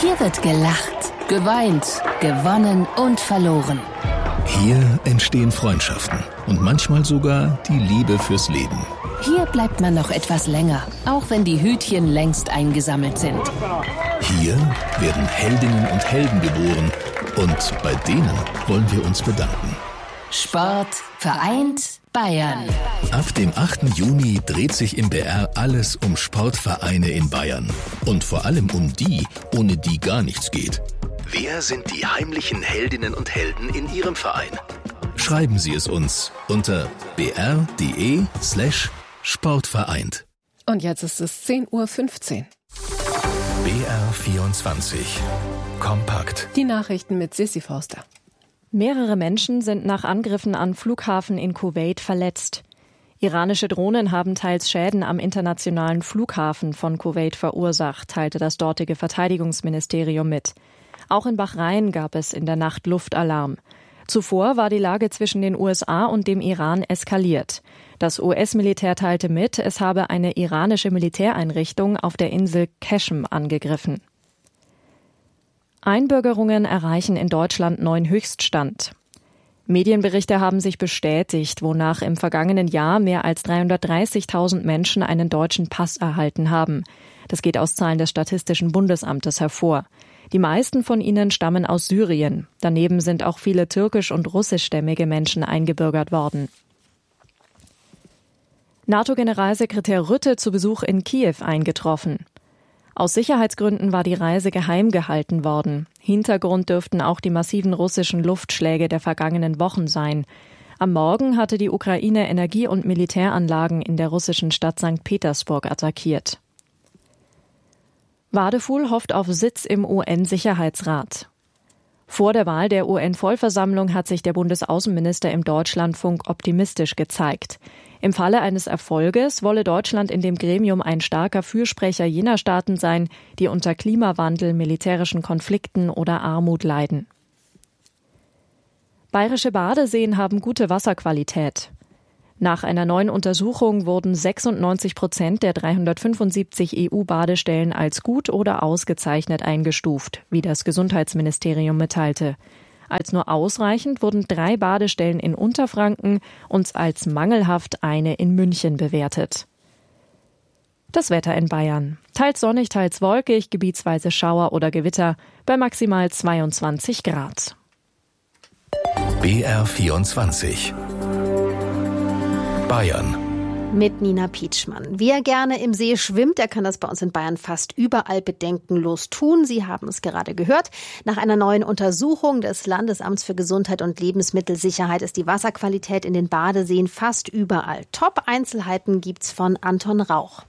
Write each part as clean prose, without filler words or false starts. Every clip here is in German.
Hier wird gelacht, geweint, gewonnen und verloren. Hier entstehen Freundschaften und manchmal sogar die Liebe fürs Leben. Hier bleibt man noch etwas länger, auch wenn die Hütchen längst eingesammelt sind. Hier werden Heldinnen und Helden geboren und bei denen wollen wir uns bedanken. Sport vereint Bayern. Ab dem 8. Juni dreht sich im BR alles um Sportvereine in Bayern. Und vor allem um die, ohne die gar nichts geht. Wer sind die heimlichen Heldinnen und Helden in Ihrem Verein? Schreiben Sie es uns unter br.de/sportvereint. Und jetzt ist es 10:15 Uhr. BR24 Kompakt. Die Nachrichten mit Sissi Forster. Mehrere Menschen sind nach Angriffen an Flughafen in Kuwait verletzt. Iranische Drohnen haben teils Schäden am internationalen Flughafen von Kuwait verursacht, teilte das dortige Verteidigungsministerium mit. Auch in Bahrain gab es in der Nacht Luftalarm. Zuvor war die Lage zwischen den USA und dem Iran eskaliert. Das US-Militär teilte mit, es habe eine iranische Militäreinrichtung auf der Insel Qeshm angegriffen. Einbürgerungen erreichen in Deutschland neuen Höchststand. Medienberichte haben sich bestätigt, wonach im vergangenen Jahr mehr als 330.000 Menschen einen deutschen Pass erhalten haben. Das geht aus Zahlen des Statistischen Bundesamtes hervor. Die meisten von ihnen stammen aus Syrien. Daneben sind auch viele türkisch- und russischstämmige Menschen eingebürgert worden. NATO-Generalsekretär Rutte zu Besuch in Kiew eingetroffen. Aus Sicherheitsgründen war die Reise geheim gehalten worden. Hintergrund dürften auch die massiven russischen Luftschläge der vergangenen Wochen sein. Am Morgen hatte die Ukraine Energie- und Militäranlagen in der russischen Stadt St. Petersburg attackiert. Wadefuhl hofft auf Sitz im UN-Sicherheitsrat. Vor der Wahl der UN-Vollversammlung hat sich der Bundesaußenminister im Deutschlandfunk optimistisch gezeigt. Im Falle eines Erfolges wolle Deutschland in dem Gremium ein starker Fürsprecher jener Staaten sein, die unter Klimawandel, militärischen Konflikten oder Armut leiden. Bayerische Badeseen haben gute Wasserqualität. Nach einer neuen Untersuchung wurden 96% der 375 EU-Badestellen als gut oder ausgezeichnet eingestuft, wie das Gesundheitsministerium mitteilte. Als nur ausreichend wurden 3 Badestellen in Unterfranken und als mangelhaft eine in München bewertet. Das Wetter in Bayern. Teils sonnig, teils wolkig, gebietsweise Schauer oder Gewitter bei maximal 22 Grad. BR24 Bayern. Mit Nina Pietschmann. Wer gerne im See schwimmt, der kann das bei uns in Bayern fast überall bedenkenlos tun. Sie haben es gerade gehört. Nach einer neuen Untersuchung des Landesamts für Gesundheit und Lebensmittelsicherheit ist die Wasserqualität in den Badeseen fast überall top. Einzelheiten gibt's von Anton Rauch.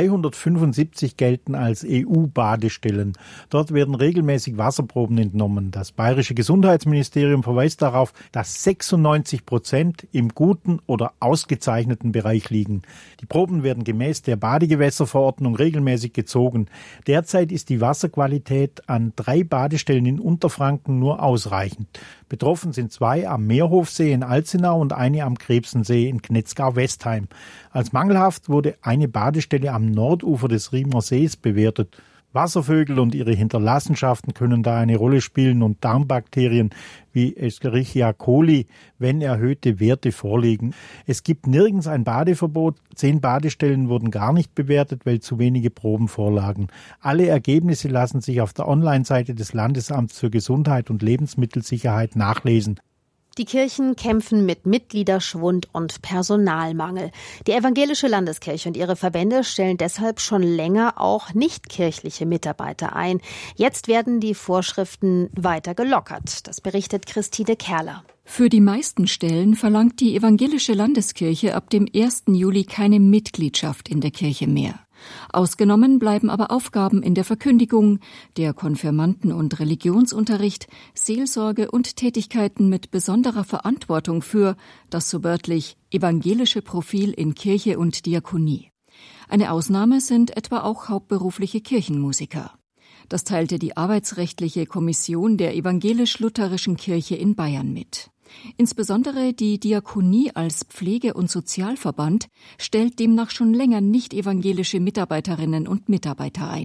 375 gelten als EU-Badestellen. Dort werden regelmäßig Wasserproben entnommen. Das bayerische Gesundheitsministerium verweist darauf, dass 96% im guten oder ausgezeichneten Bereich liegen. Die Proben werden gemäß der Badegewässerverordnung regelmäßig gezogen. Derzeit ist die Wasserqualität an 3 Badestellen in Unterfranken nur ausreichend. Betroffen sind 2 am Meerhofsee in Alzenau und eine am Krebsensee in Knetzgau-Westheim. Als mangelhaft wurde eine Badestelle am Nordufer des Riemer Sees bewertet. Wasservögel und ihre Hinterlassenschaften können da eine Rolle spielen und Darmbakterien wie Escherichia coli, wenn erhöhte Werte vorliegen. Es gibt nirgends ein Badeverbot. 10 Badestellen wurden gar nicht bewertet, weil zu wenige Proben vorlagen. Alle Ergebnisse lassen sich auf der Online-Seite des Landesamts für Gesundheit und Lebensmittelsicherheit nachlesen. Die Kirchen kämpfen mit Mitgliederschwund und Personalmangel. Die evangelische Landeskirche und ihre Verbände stellen deshalb schon länger auch nichtkirchliche Mitarbeiter ein. Jetzt werden die Vorschriften weiter gelockert. Das berichtet Christine Kerler. Für die meisten Stellen verlangt die evangelische Landeskirche ab dem 1. Juli keine Mitgliedschaft in der Kirche mehr. Ausgenommen bleiben aber Aufgaben in der Verkündigung, der Konfirmanden- und Religionsunterricht, Seelsorge und Tätigkeiten mit besonderer Verantwortung für das so wörtlich evangelische Profil in Kirche und Diakonie. Eine Ausnahme sind etwa auch hauptberufliche Kirchenmusiker. Das teilte die Arbeitsrechtliche Kommission der Evangelisch-Lutherischen Kirche in Bayern mit. Insbesondere die Diakonie als Pflege- und Sozialverband stellt demnach schon länger nicht evangelische Mitarbeiterinnen und Mitarbeiter ein.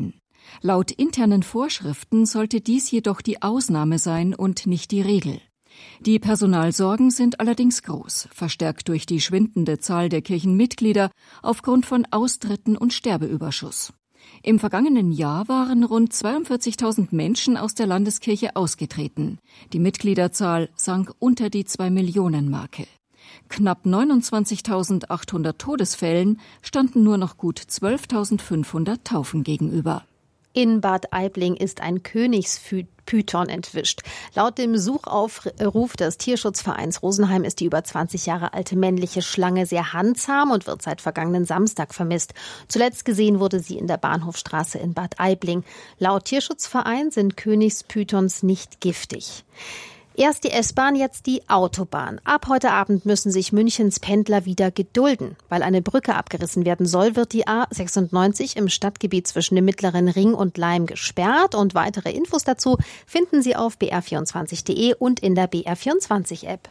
Laut internen Vorschriften sollte dies jedoch die Ausnahme sein und nicht die Regel. Die Personalsorgen sind allerdings groß, verstärkt durch die schwindende Zahl der Kirchenmitglieder aufgrund von Austritten und Sterbeüberschuss. Im vergangenen Jahr waren rund 42.000 Menschen aus der Landeskirche ausgetreten. Die Mitgliederzahl sank unter die 2-Millionen-Marke. Knapp 29.800 Todesfällen standen nur noch gut 12.500 Taufen gegenüber. In Bad Aibling ist ein Königspython entwischt. Laut dem Suchaufruf des Tierschutzvereins Rosenheim ist die über 20 Jahre alte männliche Schlange sehr handzahm und wird seit vergangenen Samstag vermisst. Zuletzt gesehen wurde sie in der Bahnhofstraße in Bad Aibling. Laut Tierschutzverein sind Königspythons nicht giftig. Erst die S-Bahn, jetzt die Autobahn. Ab heute Abend müssen sich Münchens Pendler wieder gedulden. Weil eine Brücke abgerissen werden soll, wird die A96 im Stadtgebiet zwischen dem Mittleren Ring und Laim gesperrt. Und weitere Infos dazu finden Sie auf br24.de und in der BR24-App.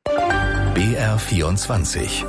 BR24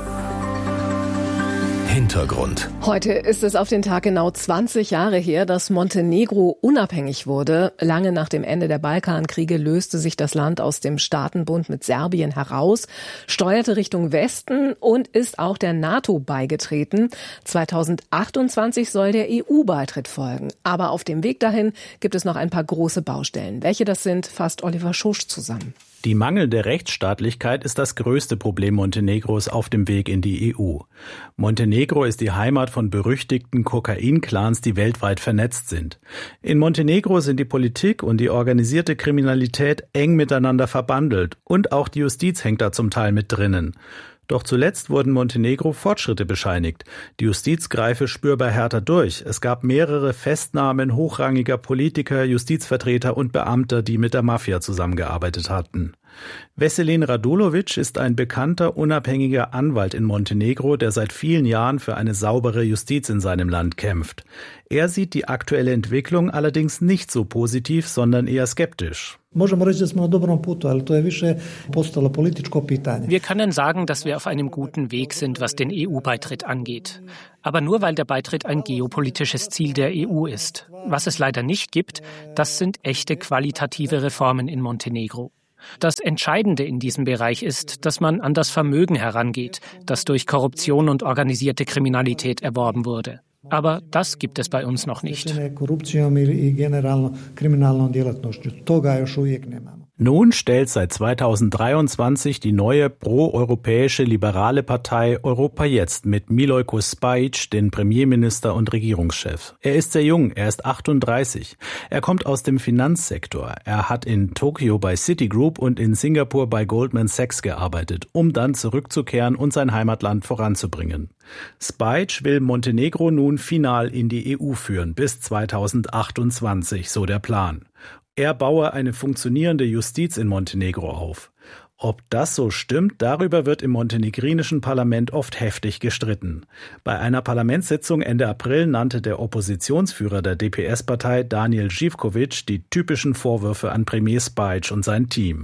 Hintergrund. Heute ist es auf den Tag genau 20 Jahre her, dass Montenegro unabhängig wurde. Lange nach dem Ende der Balkankriege löste sich das Land aus dem Staatenbund mit Serbien heraus, steuerte Richtung Westen und ist auch der NATO beigetreten. 2028 soll der EU-Beitritt folgen. Aber auf dem Weg dahin gibt es noch ein paar große Baustellen. Welche das sind, fasst Oliver Schosch zusammen. Die mangelnde Rechtsstaatlichkeit ist das größte Problem Montenegros auf dem Weg in die EU. Montenegro ist die Heimat von berüchtigten Kokain-Clans, die weltweit vernetzt sind. In Montenegro sind die Politik und die organisierte Kriminalität eng miteinander verbandelt und auch die Justiz hängt da zum Teil mit drinnen. Doch zuletzt wurden Montenegro Fortschritte bescheinigt. Die Justiz greife spürbar härter durch. Es gab mehrere Festnahmen hochrangiger Politiker, Justizvertreter und Beamter, die mit der Mafia zusammengearbeitet hatten. Veselin Radulovic ist ein bekannter, unabhängiger Anwalt in Montenegro, der seit vielen Jahren für eine saubere Justiz in seinem Land kämpft. Er sieht die aktuelle Entwicklung allerdings nicht so positiv, sondern eher skeptisch. Wir können sagen, dass wir auf einem guten Weg sind, was den EU-Beitritt angeht. Aber nur weil der Beitritt ein geopolitisches Ziel der EU ist. Was es leider nicht gibt, das sind echte qualitative Reformen in Montenegro. Das Entscheidende in diesem Bereich ist, dass man an das Vermögen herangeht, das durch Korruption und organisierte Kriminalität erworben wurde. Aber das gibt es bei uns noch nicht. Nun stellt seit 2023 die neue pro-europäische liberale Partei Europa Jetzt mit Milojko Spajic den Premierminister und Regierungschef. Er ist sehr jung, er ist 38. Er kommt aus dem Finanzsektor. Er hat in Tokio bei Citigroup und in Singapur bei Goldman Sachs gearbeitet, um dann zurückzukehren und sein Heimatland voranzubringen. Spajic will Montenegro nun final in die EU führen, bis 2028, so der Plan. Er baue eine funktionierende Justiz in Montenegro auf. Ob das so stimmt, darüber wird im montenegrinischen Parlament oft heftig gestritten. Bei einer Parlamentssitzung Ende April nannte der Oppositionsführer der DPS-Partei Daniel Živković die typischen Vorwürfe an Premier Spajic und sein Team.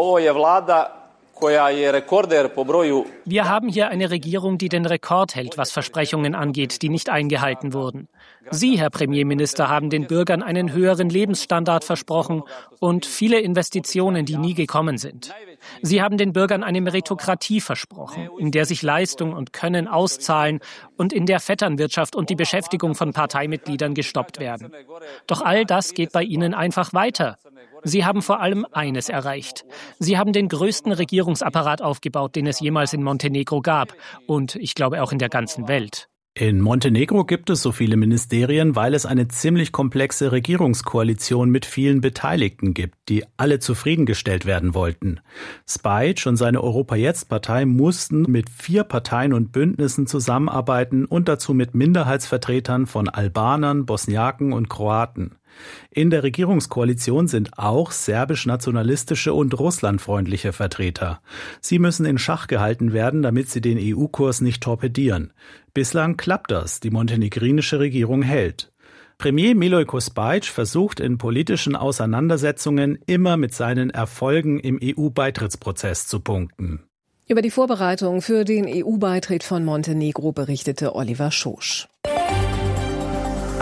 Wir haben hier eine Regierung, die den Rekord hält, was Versprechungen angeht, die nicht eingehalten wurden. Sie, Herr Premierminister, haben den Bürgern einen höheren Lebensstandard versprochen und viele Investitionen, die nie gekommen sind. Sie haben den Bürgern eine Meritokratie versprochen, in der sich Leistung und Können auszahlen und in der Vetternwirtschaft und die Beschäftigung von Parteimitgliedern gestoppt werden. Doch all das geht bei Ihnen einfach weiter. Sie haben vor allem eines erreicht. Sie haben den größten Regierungsapparat aufgebaut, den es jemals in Montenegro gab und ich glaube auch in der ganzen Welt. In Montenegro gibt es so viele Ministerien, weil es eine ziemlich komplexe Regierungskoalition mit vielen Beteiligten gibt, die alle zufriedengestellt werden wollten. Spajic und seine Europa-Jetzt-Partei mussten mit 4 Parteien und Bündnissen zusammenarbeiten und dazu mit Minderheitsvertretern von Albanern, Bosniaken und Kroaten. In der Regierungskoalition sind auch serbisch-nationalistische und russlandfreundliche Vertreter. Sie müssen in Schach gehalten werden, damit sie den EU-Kurs nicht torpedieren. Bislang klappt das, die montenegrinische Regierung hält. Premier Milojko Spajic versucht in politischen Auseinandersetzungen immer mit seinen Erfolgen im EU-Beitrittsprozess zu punkten. Über die Vorbereitung für den EU-Beitritt von Montenegro berichtete Oliver Schosch.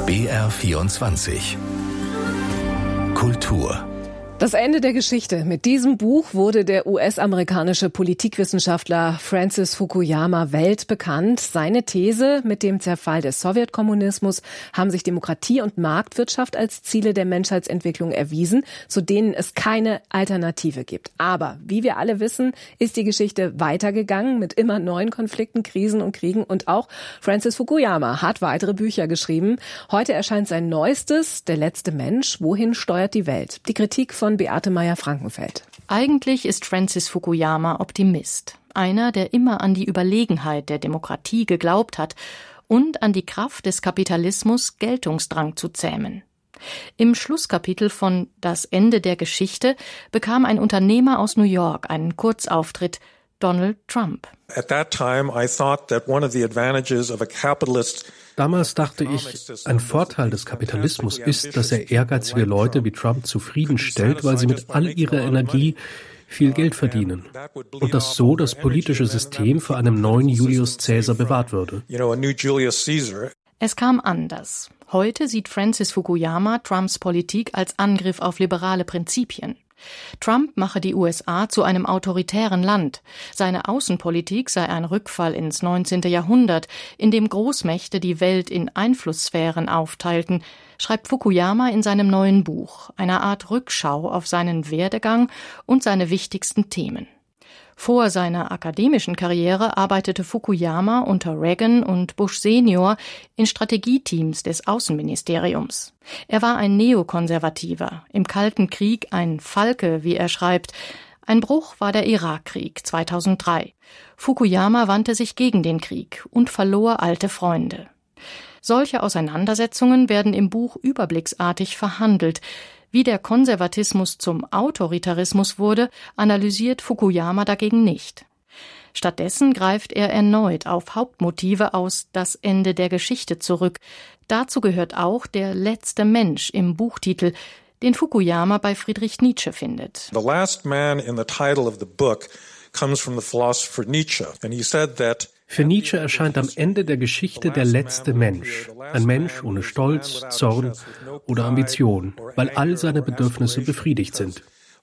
BR24 Kultur. Das Ende der Geschichte. Mit diesem Buch wurde der US-amerikanische Politikwissenschaftler Francis Fukuyama weltbekannt. Seine These: Mit dem Zerfall des Sowjetkommunismus haben sich Demokratie und Marktwirtschaft als Ziele der Menschheitsentwicklung erwiesen, zu denen es keine Alternative gibt. Aber, wie wir alle wissen, ist die Geschichte weitergegangen mit immer neuen Konflikten, Krisen und Kriegen. Und auch Francis Fukuyama hat weitere Bücher geschrieben. Heute erscheint sein neuestes, Der letzte Mensch. Wohin steuert die Welt? Die Kritik von Beate Meyer-Frankenfeld. Eigentlich ist Francis Fukuyama Optimist. Einer, der immer an die Überlegenheit der Demokratie geglaubt hat und an die Kraft des Kapitalismus, Geltungsdrang zu zähmen. Im Schlusskapitel von Das Ende der Geschichte bekam ein Unternehmer aus New York einen Kurzauftritt, Donald Trump. Damals dachte ich, ein Vorteil des Kapitalismus ist, dass er ehrgeizige Leute wie Trump zufriedenstellt, weil sie mit all ihrer Energie viel Geld verdienen. Und dass so das politische System vor einem neuen Julius Caesar bewahrt würde. Es kam anders. Heute sieht Francis Fukuyama Trumps Politik als Angriff auf liberale Prinzipien. Trump mache die USA zu einem autoritären Land. Seine Außenpolitik sei ein Rückfall ins 19. Jahrhundert, in dem Großmächte die Welt in Einflusssphären aufteilten, schreibt Fukuyama in seinem neuen Buch, einer Art Rückschau auf seinen Werdegang und seine wichtigsten Themen. Vor seiner akademischen Karriere arbeitete Fukuyama unter Reagan und Bush Senior in Strategieteams des Außenministeriums. Er war ein Neokonservativer, im Kalten Krieg ein Falke, wie er schreibt. Ein Bruch war der Irakkrieg 2003. Fukuyama wandte sich gegen den Krieg und verlor alte Freunde. Solche Auseinandersetzungen werden im Buch überblicksartig verhandelt. Wie der Konservatismus zum Autoritarismus wurde, analysiert Fukuyama dagegen nicht. Stattdessen greift er erneut auf Hauptmotive aus Das Ende der Geschichte zurück. Dazu gehört auch Der letzte Mensch im Buchtitel, den Fukuyama bei Friedrich Nietzsche findet. The last man in the title of the book comes from the philosopher Nietzsche, and he said that für Nietzsche erscheint am Ende der Geschichte der letzte Mensch. Ein Mensch ohne Stolz, Zorn oder Ambition, weil all seine Bedürfnisse befriedigt sind.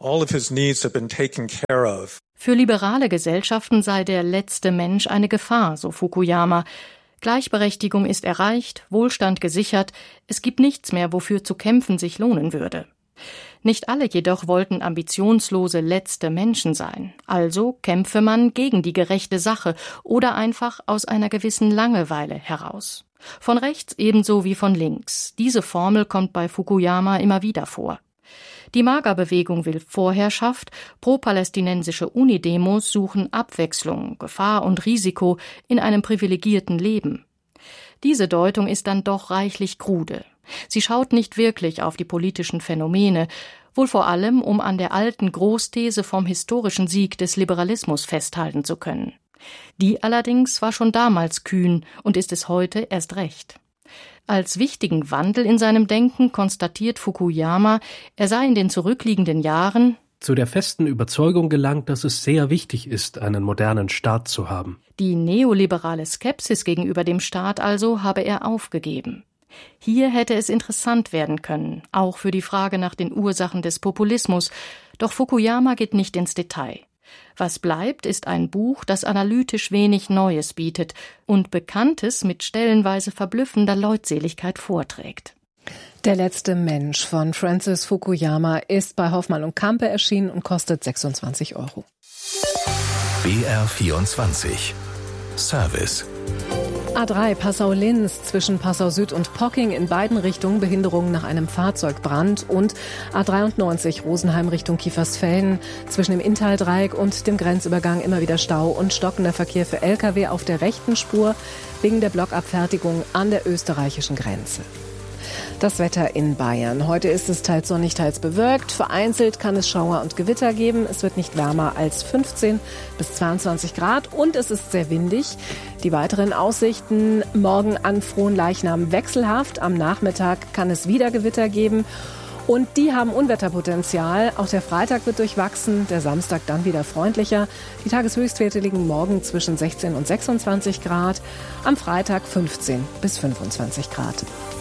Für liberale Gesellschaften sei der letzte Mensch eine Gefahr, so Fukuyama. Gleichberechtigung ist erreicht, Wohlstand gesichert, es gibt nichts mehr, wofür zu kämpfen sich lohnen würde. Nicht alle jedoch wollten ambitionslose letzte Menschen sein. Also kämpfe man gegen die gerechte Sache oder einfach aus einer gewissen Langeweile heraus. Von rechts ebenso wie von links. Diese Formel kommt bei Fukuyama immer wieder vor. Die Magerbewegung will Vorherrschaft, pro-palästinensische Unidemos suchen Abwechslung, Gefahr und Risiko in einem privilegierten Leben. Diese Deutung ist dann doch reichlich krude. Sie schaut nicht wirklich auf die politischen Phänomene, wohl vor allem, um an der alten Großthese vom historischen Sieg des Liberalismus festhalten zu können. Die allerdings war schon damals kühn und ist es heute erst recht. Als wichtigen Wandel in seinem Denken konstatiert Fukuyama, er sei in den zurückliegenden Jahren zu der festen Überzeugung gelangt, dass es sehr wichtig ist, einen modernen Staat zu haben. Die neoliberale Skepsis gegenüber dem Staat also habe er aufgegeben. Hier hätte es interessant werden können, auch für die Frage nach den Ursachen des Populismus, doch Fukuyama geht nicht ins Detail. Was bleibt, ist ein Buch, das analytisch wenig Neues bietet und Bekanntes mit stellenweise verblüffender Leutseligkeit vorträgt. Der letzte Mensch von Francis Fukuyama ist bei Hoffmann und Campe erschienen und kostet 26 €. BR24 Service. A3 Passau-Linz zwischen Passau Süd und Pocking in beiden Richtungen Behinderungen nach einem Fahrzeugbrand und A93 Rosenheim Richtung Kiefersfelden zwischen dem Inntal-Dreieck und dem Grenzübergang immer wieder Stau und stockender Verkehr für Lkw auf der rechten Spur wegen der Blockabfertigung an der österreichischen Grenze. Das Wetter in Bayern. Heute ist es teils sonnig, teils bewölkt. Vereinzelt kann es Schauer und Gewitter geben. Es wird nicht wärmer als 15 bis 22 Grad und es ist sehr windig. Die weiteren Aussichten morgen an Fronleichnam wechselhaft. Am Nachmittag kann es wieder Gewitter geben. Und die haben Unwetterpotenzial. Auch der Freitag wird durchwachsen, der Samstag dann wieder freundlicher. Die Tageshöchstwerte liegen morgen zwischen 16 und 26 Grad. Am Freitag 15 bis 25 Grad.